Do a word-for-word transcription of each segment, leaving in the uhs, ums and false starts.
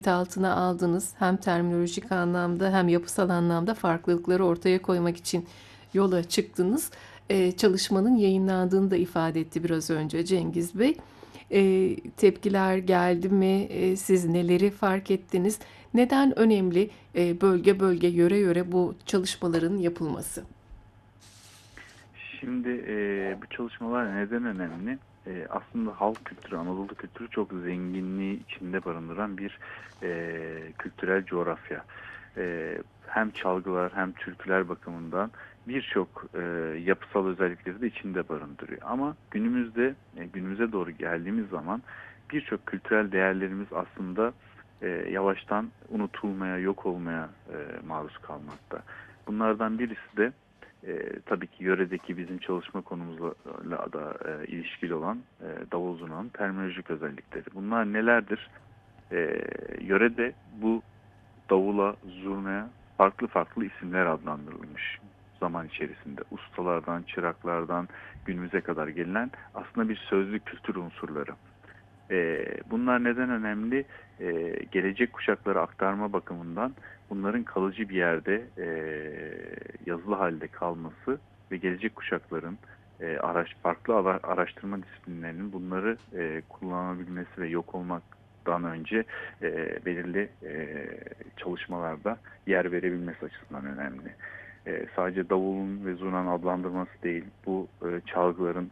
altına aldınız. Hem terminolojik anlamda hem yapısal anlamda farklılıkları ortaya koymak için yola çıktınız. Ee, çalışmanın yayınlandığını da ifade etti biraz önce Cengiz Bey. Ee, tepkiler geldi mi? Ee, siz neleri fark ettiniz? Neden önemli e, bölge bölge, yöre yöre bu çalışmaların yapılması? Şimdi e, bu çalışmalar neden önemli? E, aslında halk kültürü, Anadolu kültürü çok zenginliği içinde barındıran bir e, kültürel coğrafya. E, hem çalgılar hem türküler bakımından birçok e, yapısal özellikleri de içinde barındırıyor. Ama günümüzde, e, günümüze doğru geldiğimiz zaman birçok kültürel değerlerimiz aslında e, yavaştan unutulmaya, yok olmaya e, maruz kalmakta. Bunlardan birisi de e, tabii ki yöredeki bizim çalışma konumuzla da e, ilişkili olan e, davul zurnanın terminolojik özellikleri. Bunlar nelerdir? E, yörede bu davula, zurnaya farklı farklı isimler adlandırılmış zaman içerisinde. Ustalardan, çıraklardan günümüze kadar gelinen aslında bir sözlü kültür unsurları. E, bunlar neden önemli? E, gelecek kuşaklara aktarma bakımından bunların kalıcı bir yerde e, yazılı halde kalması ve gelecek kuşakların e, araç farklı ara, araştırma disiplinlerinin bunları e, kullanabilmesi ve yok olmaktan önce e, belirli e, çalışmalarda yer verebilmesi açısından önemli. E, sadece davulun ve zurnanın adlandırması değil, bu e, çalgıların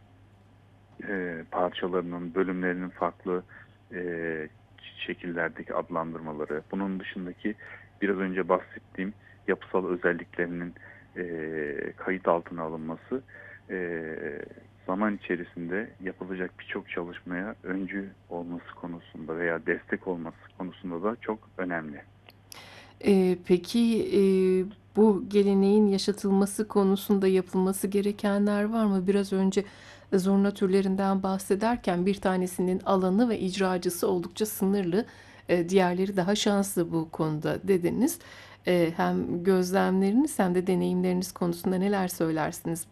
e, parçalarının, bölümlerinin farklı e, şekillerdeki adlandırmaları, bunun dışındaki biraz önce bahsettiğim yapısal özelliklerinin e, kayıt altına alınması e, zaman içerisinde yapılacak birçok çalışmaya öncü olması konusunda veya destek olması konusunda da çok önemli. Ee, peki e, bu geleneğin yaşatılması konusunda yapılması gerekenler var mı? Biraz önce zurna türlerinden bahsederken bir tanesinin alanı ve icracısı oldukça sınırlı, e, diğerleri daha şanslı bu konuda dediniz. E, hem gözlemleriniz hem de deneyimleriniz konusunda neler söylersiniz?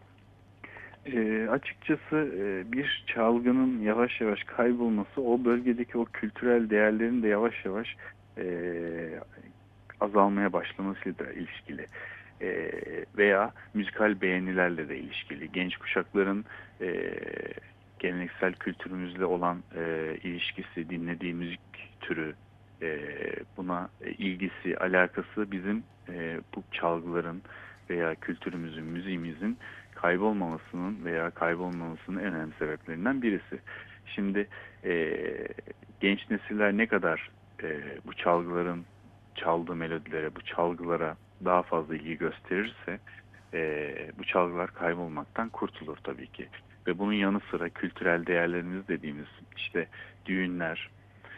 E, açıkçası e, bir çalgının yavaş yavaş kaybolması o bölgedeki o kültürel değerlerin de yavaş yavaş e, azalmaya başlamasıyla ilişkili. E, veya müzikal beğenilerle de ilişkili. Genç kuşakların e, geleneksel kültürümüzle olan e, ilişkisi, dinlediği müzik türü, e, buna e, ilgisi, alakası bizim e, bu çalgıların veya kültürümüzün, müziğimizin kaybolmamasının veya kaybolmamasının en önemli sebeplerinden birisi. Şimdi e, genç nesiller ne kadar e, bu çalgıların çaldığı melodilere, bu çalgılara daha fazla ilgi gösterirse e, bu çalgılar kaybolmaktan kurtulur tabii ki. Ve bunun yanı sıra kültürel değerlerimiz dediğimiz işte düğünler,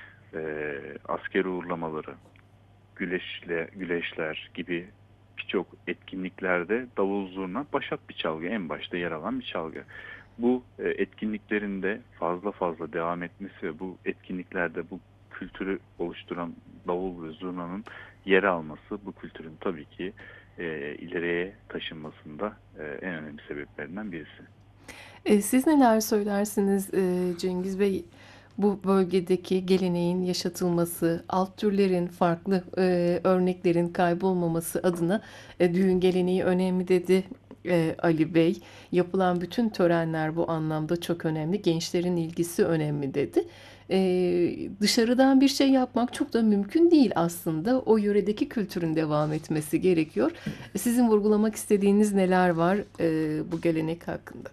e, asker uğurlamaları, güleşle, güleşler gibi birçok etkinliklerde davul zurna başat bir çalgı, en başta yer alan bir çalgı. Bu e, etkinliklerin de fazla fazla devam etmesi ve bu etkinliklerde bu kültürü oluşturan davul ve zurnanın yer alması bu kültürün tabii ki e, ileriye taşınmasında e, en önemli sebeplerinden birisi. E, siz neler söylersiniz e, Cengiz Bey? Bu bölgedeki geleneğin yaşatılması, alt türlerin, farklı e, örneklerin kaybolmaması adına e, düğün geleneği önemli dedi e, Ali Bey. Yapılan bütün törenler bu anlamda çok önemli. Gençlerin ilgisi önemli dedi. E, Dışarıdan bir şey yapmak çok da mümkün değil aslında. O yöredeki kültürün devam etmesi gerekiyor. Sizin vurgulamak istediğiniz neler var e, bu gelenek hakkında?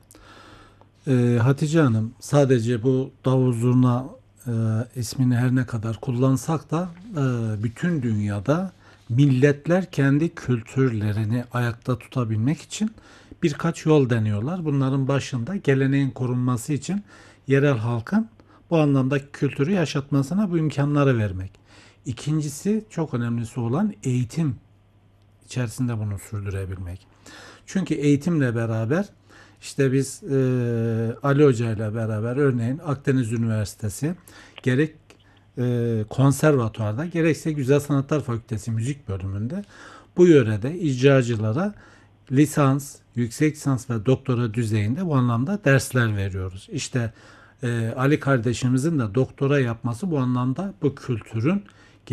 Ee, Hatice Hanım, sadece bu davul zurna e, ismini her ne kadar kullansak da e, bütün dünyada milletler kendi kültürlerini ayakta tutabilmek için birkaç yol deniyorlar. Bunların başında geleneğin korunması için yerel halkın bu anlamda kültürü yaşatmasına bu imkanları vermek. İkincisi, çok önemlisi olan eğitim içerisinde bunu sürdürebilmek. Çünkü eğitimle beraber işte biz e, Ali Hoca ile beraber örneğin Akdeniz Üniversitesi gerek e, konservatuvarda gerekse Güzel Sanatlar Fakültesi müzik bölümünde bu yörede icracılara lisans, yüksek lisans ve doktora düzeyinde bu anlamda dersler veriyoruz. İşte e, Ali kardeşimizin de doktora yapması bu anlamda bu kültürün